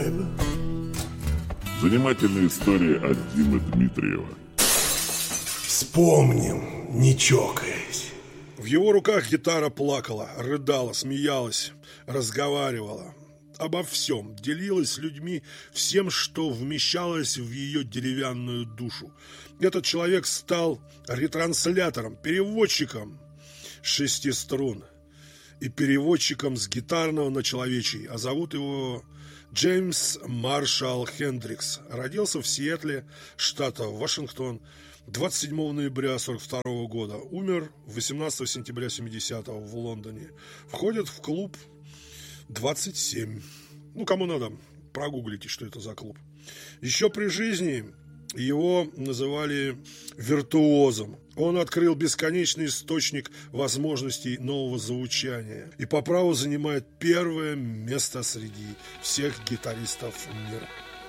Занимательная история от Димы Дмитриева. Вспомним, не чокаясь. В его руках гитара плакала, рыдала, смеялась, разговаривала. Обо всем, делилась с людьми всем, что вмещалось в ее деревянную душу. Этот человек стал ретранслятором, переводчиком 6 струн и переводчиком с гитарного на человечий, а зовут его Джеймс Маршалл Хендрикс. Родился в Сиэтле, штата Вашингтон, 27 ноября 1942 года. Умер 18 сентября 70-го в Лондоне. Входит в клуб 27. Кому надо, прогуглите, что это за клуб. Еще при жизни его называли виртуозом. Он открыл бесконечный источник возможностей нового звучания и по праву занимает первое место среди всех гитаристов мира.